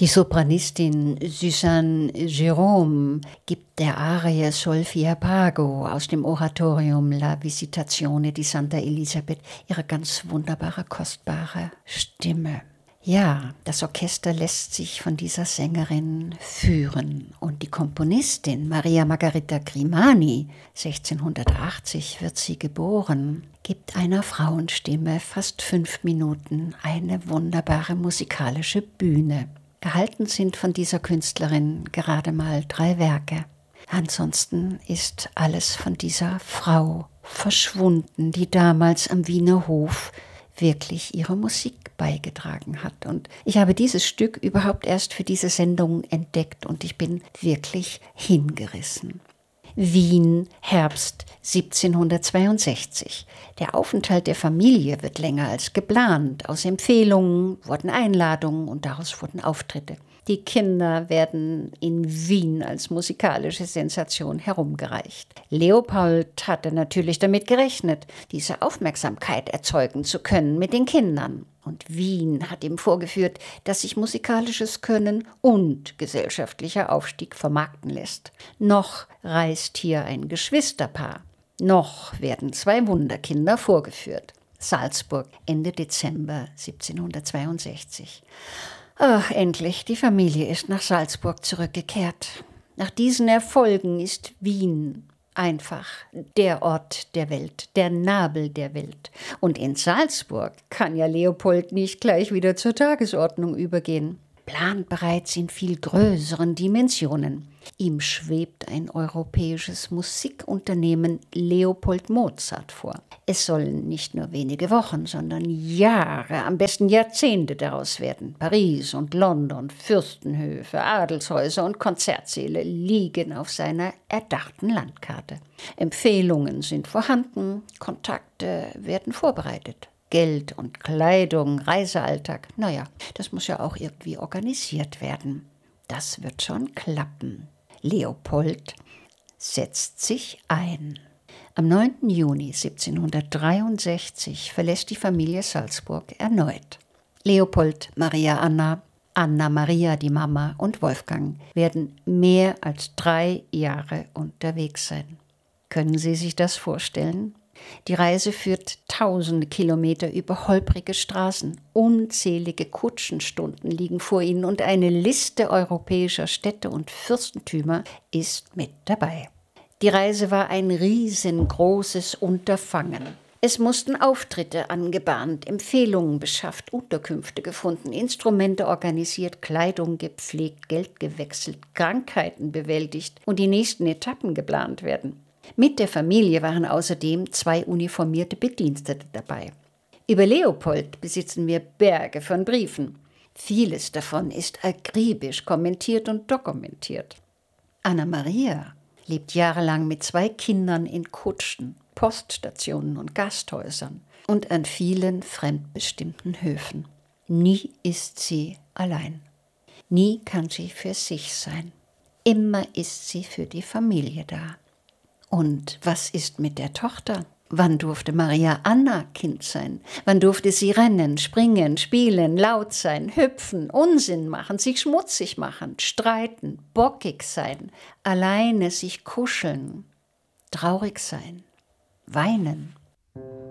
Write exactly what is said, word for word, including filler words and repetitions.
Die Sopranistin Suzanne Jerome gibt der Arie Solfia Pago aus dem Oratorium La Visitazione di Santa Elisabeth ihre ganz wunderbare, kostbare Stimme. Ja, das Orchester lässt sich von dieser Sängerin führen und die Komponistin Maria Margherita Grimani, sechzehnhundertachtzig wird sie geboren, gibt einer Frauenstimme fast fünf Minuten eine wunderbare musikalische Bühne. Erhalten sind von dieser Künstlerin gerade mal drei Werke. Ansonsten ist alles von dieser Frau verschwunden, die damals am Wiener Hof wirklich ihre Musik beigetragen hat. Und ich habe dieses Stück überhaupt erst für diese Sendung entdeckt und ich bin wirklich hingerissen. Wien, Herbst siebzehnhundertzweiundsechzig. Der Aufenthalt der Familie wird länger als geplant. Aus Empfehlungen wurden Einladungen und daraus wurden Auftritte. Die Kinder werden in Wien als musikalische Sensation herumgereicht. Leopold hatte natürlich damit gerechnet, diese Aufmerksamkeit erzeugen zu können mit den Kindern. Und Wien hat ihm vorgeführt, dass sich musikalisches Können und gesellschaftlicher Aufstieg vermarkten lässt. Noch reist hier ein Geschwisterpaar. Noch werden zwei Wunderkinder vorgeführt. Salzburg, Ende Dezember siebzehnhundertzweiundsechzig. Ach, endlich, die Familie ist nach Salzburg zurückgekehrt. Nach diesen Erfolgen ist Wien einfach der Ort der Welt, der Nabel der Welt. Und in Salzburg kann ja Leopold nicht gleich wieder zur Tagesordnung übergehen. Plant bereits in viel größeren Dimensionen. Ihm schwebt ein europäisches Musikunternehmen Leopold Mozart vor. Es sollen nicht nur wenige Wochen, sondern Jahre, am besten Jahrzehnte daraus werden. Paris und London, Fürstenhöfe, Adelshäuser und Konzertsäle liegen auf seiner erdachten Landkarte. Empfehlungen sind vorhanden, Kontakte werden vorbereitet. Geld und Kleidung, Reisealltag, naja, das muss ja auch irgendwie organisiert werden. Das wird schon klappen. Leopold setzt sich ein. Am neunten Juni siebzehnhundertdreiundsechzig verlässt die Familie Salzburg erneut. Leopold, Maria Anna, Anna Maria, die Mama, und Wolfgang werden mehr als drei Jahre unterwegs sein. Können Sie sich das vorstellen? Die Reise führt tausende Kilometer über holprige Straßen. Unzählige Kutschenstunden liegen vor ihnen und eine Liste europäischer Städte und Fürstentümer ist mit dabei. Die Reise war ein riesengroßes Unterfangen. Es mussten Auftritte angebahnt, Empfehlungen beschafft, Unterkünfte gefunden, Instrumente organisiert, Kleidung gepflegt, Geld gewechselt, Krankheiten bewältigt und die nächsten Etappen geplant werden. Mit der Familie waren außerdem zwei uniformierte Bedienstete dabei. Über Leopold besitzen wir Berge von Briefen. Vieles davon ist akribisch kommentiert und dokumentiert. Anna Maria lebt jahrelang mit zwei Kindern in Kutschen, Poststationen und Gasthäusern und an vielen fremdbestimmten Höfen. Nie ist sie allein. Nie kann sie für sich sein. Immer ist sie für die Familie da. Und was ist mit der Tochter? Wann durfte Maria Anna Kind sein? Wann durfte sie rennen, springen, spielen, laut sein, hüpfen, Unsinn machen, sich schmutzig machen, streiten, bockig sein, alleine sich kuscheln, traurig sein, weinen?